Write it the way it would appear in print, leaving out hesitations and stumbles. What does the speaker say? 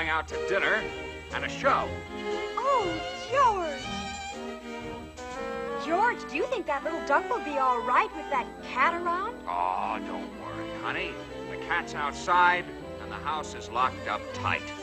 going out to dinner and a show. Oh, George! George, do you think that little duck will be all right with that cat around? Oh, don't worry, honey. The cat's outside, and the house is locked up tight.